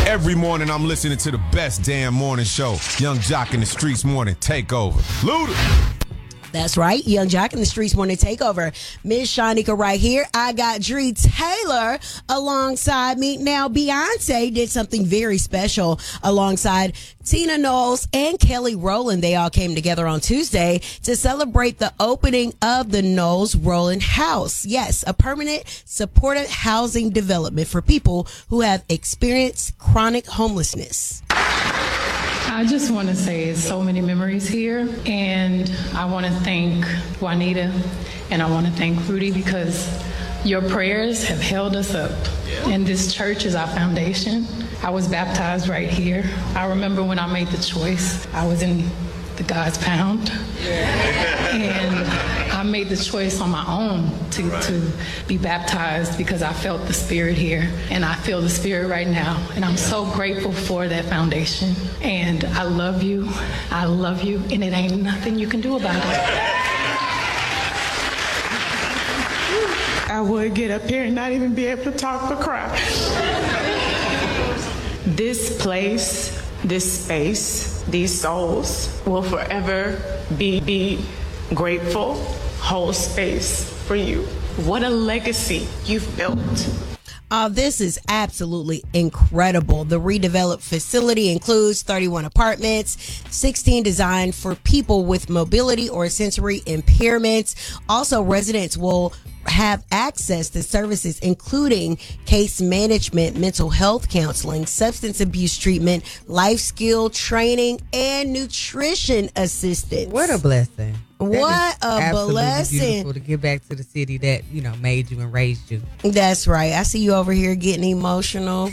Every morning I'm listening to the best damn morning show. Young Jock in the Streets Morning Takeover. Luda. That's right. Young Jock in the Streets Morning Takeover. Miss Shanika right here. I got Dree Taylor alongside me. Now, Beyonce did something very special alongside Tina Knowles and Kelly Rowland. They all came together on Tuesday to celebrate the opening of the Knowles Rowland House. Yes, a permanent supportive housing development for people who have experienced chronic homelessness. I just want to say so many memories here, and I want to thank Juanita and I want to thank Rudy because your prayers have held us up, and this church is our foundation. I was baptized right here. I remember when I made the choice, I was in the God's Pound, and I made the choice on my own to be baptized because I felt the Spirit here, and I feel the Spirit right now, and I'm so grateful for that foundation, and I love you, and it ain't nothing you can do about it. I would get up here and not even be able to talk but cry. This place, this space, these souls will forever be grateful, whole space for you. What a legacy you've built. This is absolutely incredible. The redeveloped facility includes 31 apartments, 16 designed for people with mobility or sensory impairments. Also, residents will have access to services including case management, mental health counseling, substance abuse treatment, life skill training, and nutrition assistance. What a blessing. What a blessing. Beautiful to give back to the city that, made you and raised you. That's right. I see you over here getting emotional.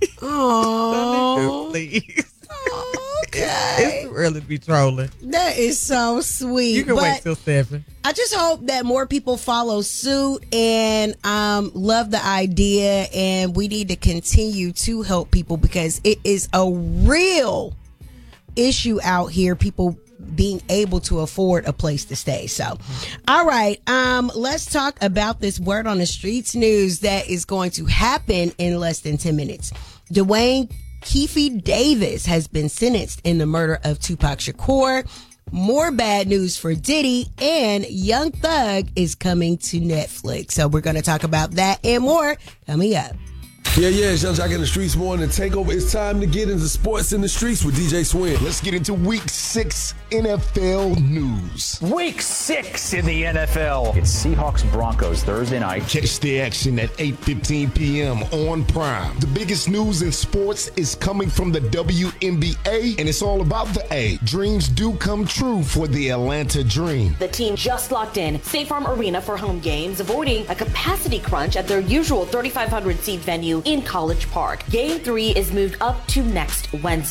Oh, please. Okay. It's too early to be trolling. That is so sweet. You can wait till 7. I just hope that more people follow suit and love the idea, and we need to continue to help people because it is a real issue out here, people being able to afford a place to stay. So, all right, let's talk about this word on the streets news that is going to happen in less than 10 minutes. Dwayne Keefe Davis has been sentenced in the murder of Tupac Shakur. More bad news for Diddy, and Young Thug is coming to Netflix. So we're going to talk about that and more coming up. Yeah, it's Young Jock in the Streets Morning Takeover. It's time to get into sports in the streets with DJ Swin. Let's get into Week 6 NFL news. Week 6 in the NFL. It's Seahawks-Broncos Thursday night. Catch the action at 8:15 p.m. on Prime. The biggest news in sports is coming from the WNBA, and it's all about the A. Dreams do come true for the Atlanta Dream. The team just locked in State Farm Arena for home games, avoiding a capacity crunch at their usual 3,500-seat venue in College Park. Game 3 is moved up to next Wednesday.